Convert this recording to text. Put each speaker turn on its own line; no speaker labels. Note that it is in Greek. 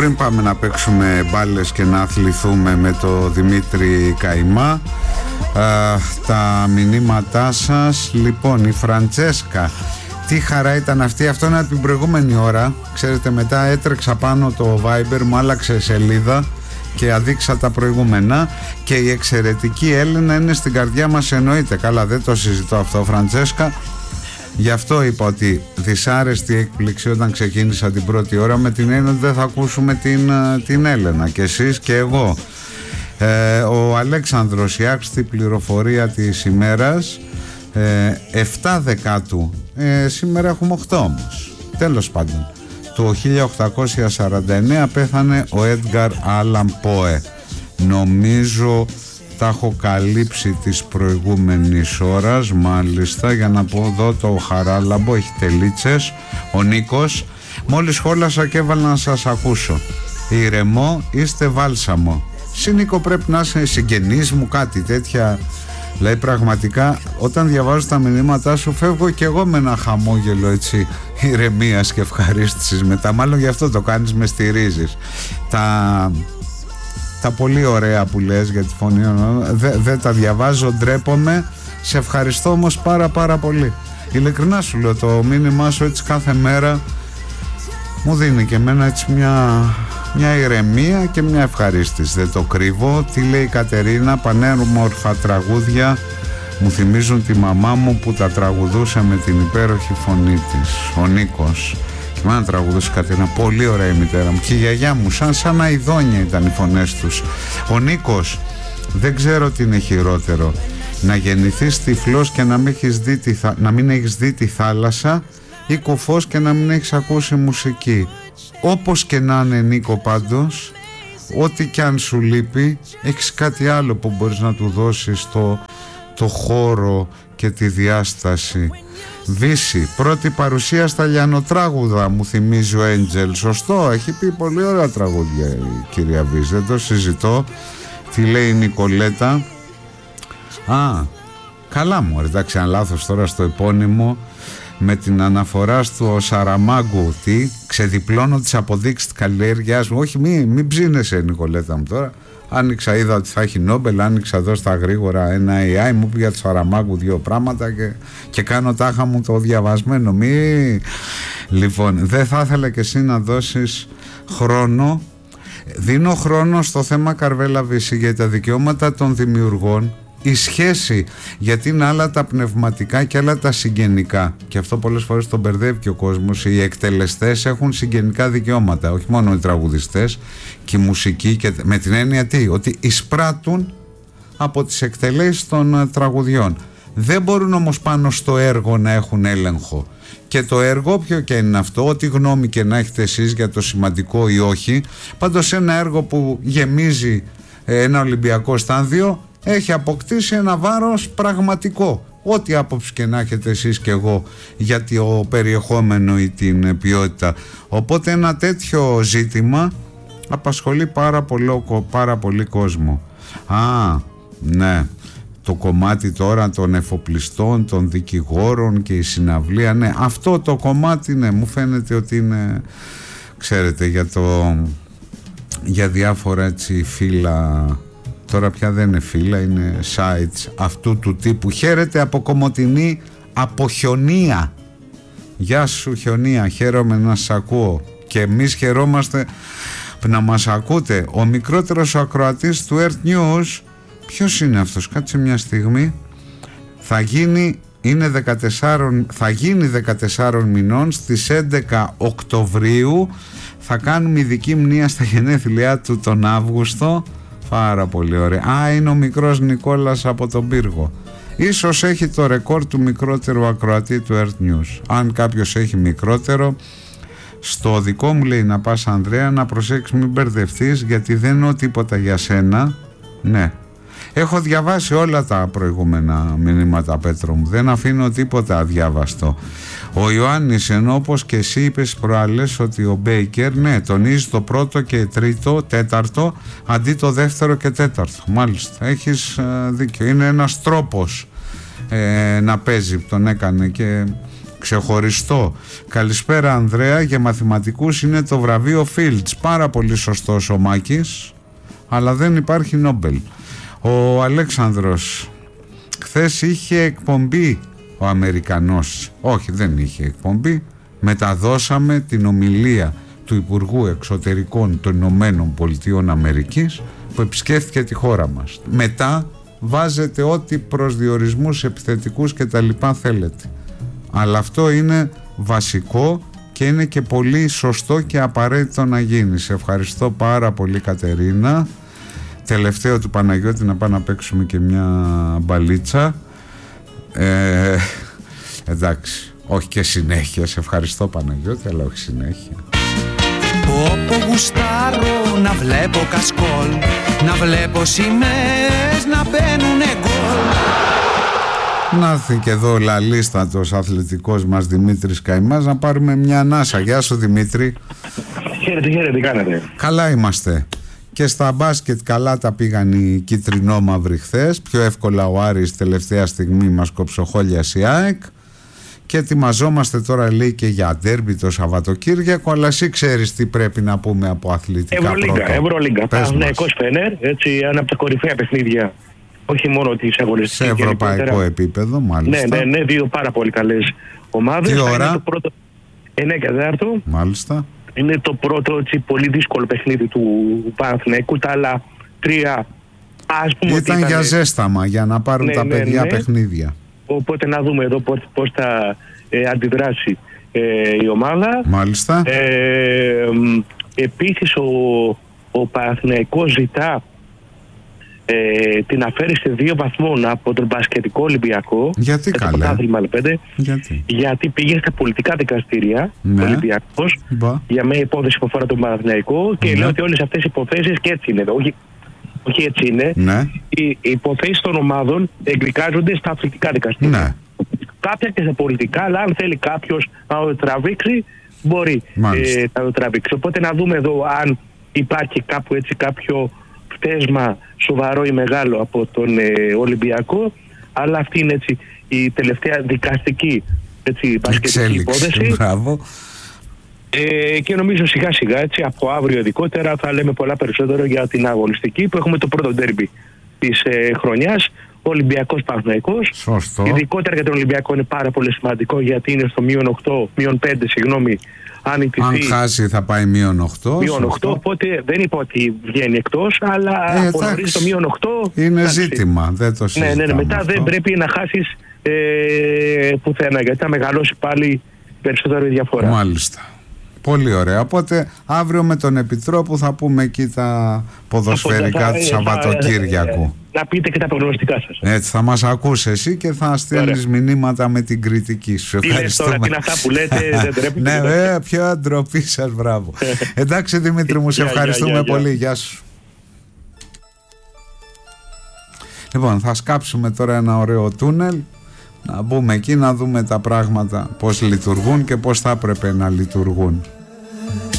πριν πάμε να παίξουμε μπάλες και να αθληθούμε με το Δημήτρη Καϊμά, τα μηνύματά σας. Λοιπόν, η Φραντσέσκα, τι χαρά ήταν αυτή. Αυτό είναι από την προηγούμενη ώρα. Ξέρετε, μετά έτρεξα πάνω το Viber, μου άλλαξε σελίδα και αδείξα τα προηγούμενα. Και η εξαιρετική Έλληνα είναι στην καρδιά μας, εννοείται. Καλά, δεν το συζητώ αυτό, Φραντσέσκα. Γι' αυτό είπα ότι δυσάρεστη έκπληξη όταν ξεκίνησα την πρώτη ώρα, με την έννοια ότι δεν θα ακούσουμε την Έλενα, και εσείς και εγώ. Ο Αλέξανδρος, η άξιτη πληροφορία της ημέρας, 7 Δεκάτου, σήμερα έχουμε 8 όμως. Τέλος πάντων, το 1849 πέθανε ο Έντγκαρ Άλαν Πόε. Νομίζω τα έχω καλύψει της προηγούμενης ώρας, μάλιστα. Για να πω εδώ το Χαράλαμπο, έχει τελίτσες. Ο Νίκος, μόλις χόλασα και έβαλα να σας ακούσω. Ηρεμό, είστε βάλσαμο. Νίκο, πρέπει να είσαι συγγενής μου, κάτι τέτοια. Δηλαδή πραγματικά όταν διαβάζω τα μηνύματά σου φεύγω και εγώ με ένα χαμόγελο, έτσι, ηρεμίας και ευχαρίστησης μετά. Μάλλον γι' αυτό το κάνεις, με στηρίζεις. Τα πολύ ωραία που λες για τη φωνή, δεν τα διαβάζω, ντρέπομαι. Σε ευχαριστώ όμως πάρα πολύ. Ειλικρινά σου λέω, το μήνυμά σου έτσι κάθε μέρα μου δίνει και εμένα έτσι μια ηρεμία και μια ευχαρίστηση, δεν το κρύβω. Τι λέει η Κατερίνα? Πανέμορφα τραγούδια μου θυμίζουν τη μαμά μου που τα τραγουδούσε με την υπέροχη φωνή της. Ο Νίκος, και εμένα τραγουδούσε, Κατερίνα, πολύ ωραία η μητέρα μου και η γιαγιά μου, σαν αηδόνια ήταν οι φωνές τους. Ο Νίκος, δεν ξέρω τι είναι χειρότερο, να γεννηθείς τυφλός και να μην έχεις δει τη θάλασσα, ή κοφός και να μην έχεις ακούσει μουσική. Όπως και να είναι, Νίκο, πάντως, ό,τι κι αν σου λείπει, έχεις κάτι άλλο που μπορείς να του δώσεις το χώρο και τη διάσταση. Βύση, πρώτη παρουσία στα λιανοτράγουδα, μου θυμίζει ο Έντζελ. Σωστό, έχει πει πολύ ωραία τραγούδια η κυρία Βύση, δεν το συζητώ. Τι λέει η Νικολέτα? Καλά μου, εντάξει, αν λάθος τώρα στο επώνυμο, με την αναφορά στο Σαραμάγκου, τι, ξεδιπλώνω τις αποδείξεις της καλλιέργειάς μου. Όχι, μην ψήνεσαι, Νικολέτα μου, τώρα. Άνοιξα, είδα ότι θα έχει Νόμπελ, άνοιξα εδώ στα γρήγορα ένα AI, μου πει για το Σαραμάγκου 2 πράγματα και κάνω τάχα μου το διαβασμένο. Λοιπόν, δεν θα ήθελα και εσύ να δώσεις χρόνο? Δίνω χρόνο στο θέμα, Καρβέλα Βύση, για τα δικαιώματα των δημιουργών. Η σχέση, γιατί είναι άλλα τα πνευματικά και άλλα τα συγγενικά, και αυτό πολλές φορές τον μπερδεύει και ο κόσμος. Οι εκτελεστές έχουν συγγενικά δικαιώματα, όχι μόνο οι τραγουδιστές και η μουσική, και με την έννοια τι, ότι εισπράττουν από τις εκτελέσεις των τραγουδιών. Δεν μπορούν όμως πάνω στο έργο να έχουν έλεγχο. Και το έργο, ποιο και είναι αυτό, ό,τι γνώμη και να έχετε εσείς για το σημαντικό ή όχι, πάντως ένα έργο που γεμίζει ένα Ολυμπιακό στάδιο έχει αποκτήσει ένα βάρος πραγματικό, ό,τι άποψη και να έχετε εσείς και εγώ για το περιεχόμενο ή την ποιότητα. Οπότε ένα τέτοιο ζήτημα απασχολεί πάρα πολύ κόσμο. Ναι, το κομμάτι τώρα των εφοπλιστών, των δικηγόρων και η συναυλία, ναι, αυτό το κομμάτι, ναι, μου φαίνεται ότι είναι, ξέρετε, για διάφορα έτσι φύλλα. Τώρα πια δεν είναι φύλλα, είναι sites αυτού του τύπου. Χαίρετε από Κομοτηνή, από Χιονία. Γεια σου Χιονία, χαίρομαι να σας ακούω. Και εμείς χαιρόμαστε να μας ακούτε. Ο μικρότερος ακροατής του Earth News, ποιος είναι αυτός? Κάτσε μια στιγμή. Θα γίνει 14 μηνών, στις 11 Οκτωβρίου. Θα κάνουμε ειδική μνήα στα γενέθλιά του τον Αύγουστο. Πάρα πολύ ωραία. Είναι ο μικρός Νικόλας από τον Πύργο. Ίσως έχει το ρεκόρ του μικρότερου ακροατή του Earth News. Αν κάποιος έχει μικρότερο, στο δικό μου λέει να πας, Ανδρέα, να προσέξεις, μην μπερδευτείς, γιατί δεν εννοώ τίποτα για σένα. Ναι, έχω διαβάσει όλα τα προηγούμενα μηνύματα, Πέτρο μου, δεν αφήνω τίποτα αδιάβαστο. Ο Ιωάννης, ενώ όπως και εσύ είπες προάλλες ότι ο Μπέικερ, ναι, τονίζει το πρώτο και τρίτο, τέταρτο, αντί το δεύτερο και τέταρτο. Μάλιστα, έχεις δίκιο. Είναι ένας τρόπος να παίζει, τον έκανε, και ξεχωριστό. Καλησπέρα Ανδρέα, για μαθηματικούς είναι το βραβείο Fields. Πάρα πολύ σωστός ο Μάκης, αλλά δεν υπάρχει Νόμπελ. Ο Αλέξανδρος, χθες είχε εκπομπή ο Αμερικανός. Όχι, δεν είχε εκπομπή. Μεταδώσαμε την ομιλία του Υπουργού Εξωτερικών των Ηνωμένων Πολιτειών Αμερικής που επισκέφθηκε τη χώρα μας. Μετά βάζετε ό,τι προσδιορισμούς επιθετικούς και τα λοιπά θέλετε. Αλλά αυτό είναι βασικό και είναι και πολύ σωστό και απαραίτητο να γίνει. Σε ευχαριστώ πάρα πολύ Κατερίνα. Τελευταίο του Παναγιώτη να πάμε να παίξουμε και μια μπαλίτσα. Εντάξει, όχι και συνέχεια. Σε ευχαριστώ Παναγιώτη, αλλά όχι συνέχεια.
Όπου γουστάρω να βλέπω κασκόλ, να βλέπω σημαίες να μπαίνουνε γκολ.
Να έρθει και εδώ ο λαλίστατος αθλητικός μας Δημήτρης Καημάς να πάρουμε μια ανάσα. Γεια σου Δημήτρη.
Χαίρετε, τι κάνετε?
Καλά είμαστε. Και στα μπάσκετ καλά τα πήγαν οι κίτρινό-μαύροι χθες. Πιο εύκολα ο Άρης τελευταία στιγμή μας κοψοχόλιασε η ΑΕΚ. Και ετοιμαζόμαστε τώρα λέει και για ντέρμπι το Σαββατοκύριακο. Αλλά εσύ ξέρεις τι πρέπει να πούμε από αθλητικά πρώτα.
Ευρωλίγκα. Παναθηναϊκός Φενέρ, έτσι ένα από τα κορυφαία παιχνίδια. Όχι μόνο της αγωνιστικής.
Σε ευρωπαϊκό επίπεδο, μάλιστα.
Ναι, δύο πάρα πολύ καλές ομάδες.
Τι ώρα?
Είναι το πρώτο 9:15.
Μάλιστα.
Είναι το πρώτο έτσι, πολύ δύσκολο παιχνίδι του Παναθηναϊκού. Τα άλλα τρία, ας πούμε.
Ήταν για ζέσταμα, για να πάρουν τα παιδιά παιχνίδια.
Οπότε να δούμε εδώ πώς θα αντιδράσει η ομάδα.
Μάλιστα.
Επίσης ο Παναθηναϊκός ζητά την αφαίρεση 2 βαθμών από τον μπασκετικό Ολυμπιακό.
Γιατί καλά?
Γιατί πήγε στα πολιτικά δικαστήρια ο Ολυμπιακός για μια υπόθεση που αφορά τον Παναθηναϊκό και λέει ότι όλες αυτές οι υποθέσεις και έτσι είναι. Όχι έτσι είναι.
Ναι.
Οι υποθέσεις των ομάδων εκδικάζονται στα αθλητικά δικαστήρια.
Ναι.
Κάποια και στα πολιτικά, αλλά αν θέλει κάποιος να το τραβήξει, μπορεί να το τραβήξει. Οπότε να δούμε εδώ αν υπάρχει κάπου έτσι κάποιο φτέσμα σοβαρό ή μεγάλο από τον Ολυμπιακό, αλλά αυτή είναι έτσι η τελευταία δικαστική μπασκετική υπόθεση.
Μπράβο.
Και νομίζω σιγά σιγά έτσι από αύριο ειδικότερα θα λέμε πολλά περισσότερο για την αγωνιστική που έχουμε το πρώτο ντέρμπι της χρονιάς, Ολυμπιακός Παναθηναϊκός.
Σωστό.
Ειδικότερα για τον Ολυμπιακό είναι πάρα πολύ σημαντικό γιατί είναι στο -5 αν
χάσει θα πάει -8.
-8, οπότε δεν είπα ότι βγαίνει εκτός, αλλά από νωρίς το -8
είναι ζήτημα, δεν το συζητάμε.
Ναι, μετά δεν πρέπει να χάσεις πουθενά γιατί θα μεγαλώσει πάλι περισσότερο η διαφορά.
Μάλιστα. Πολύ ωραία. Οπότε αύριο με τον Επιτρόπου θα πούμε εκεί τα ποδοσφαιρικά του Σαββατοκύριακου.
Να πείτε και τα προγνωστικά σας.
Έτσι θα μας ακούσει εσύ και θα στέλνεις μηνύματα με την κριτική σου.
Ευχαριστούμε. Τώρα, τι είναι αυτά που λέτε, δεν τρέπει.
Ναι, ποια ντροπή σας, μπράβο. Εντάξει Δημήτρη μου, σε ευχαριστούμε πολύ. Γεια σου. Λοιπόν, θα σκάψουμε τώρα ένα ωραίο τούνελ. Να μπούμε εκεί να δούμε τα πράγματα πώς λειτουργούν και πώς θα έπρεπε να λειτουργούν.